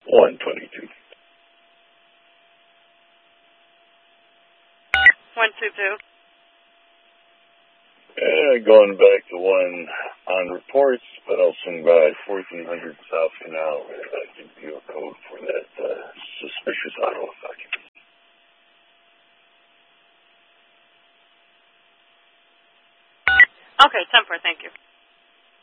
122. 122. Going back to one on reports, but I'll swing by 1400 South Canal. I give you a code for that suspicious auto effect. Okay, 10-4, thank you.